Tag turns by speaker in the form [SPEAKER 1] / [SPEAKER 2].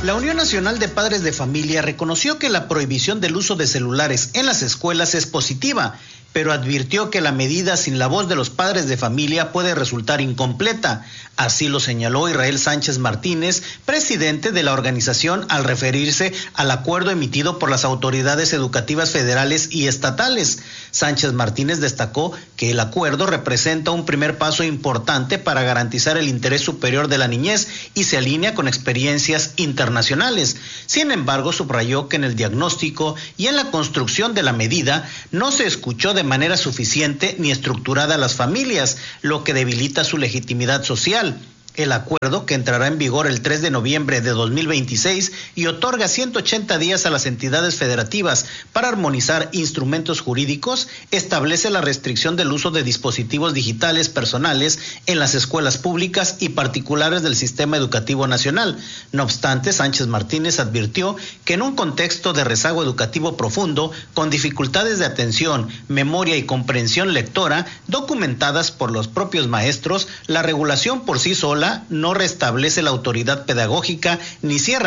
[SPEAKER 1] La Unión Nacional de Padres de Familia reconoció que la prohibición del uso de celulares en las escuelas es positiva, pero advirtió que la medida sin la voz de los padres de familia puede resultar incompleta. Así lo señaló Israel Sánchez Martínez, presidente de la organización, al referirse al acuerdo emitido por las autoridades educativas federales y estatales. Sánchez Martínez destacó que el acuerdo representa un primer paso importante para garantizar el interés superior de la niñez y se alinea con experiencias internacionales. Sin embargo, subrayó que en el diagnóstico y en la construcción de la medida no se escuchó de manera suficiente ni estructurada a las familias, lo que debilita su legitimidad social. El acuerdo, que entrará en vigor el 3 de noviembre de 2026 y otorga 180 días a las entidades federativas para armonizar instrumentos jurídicos, establece la restricción del uso de dispositivos digitales personales en las escuelas públicas y particulares del sistema educativo nacional. No obstante, Sánchez Martínez advirtió que en un contexto de rezago educativo profundo, con dificultades de atención, memoria y comprensión lectora documentadas por los propios maestros, la regulación por sí sola no restablece la autoridad pedagógica ni cierra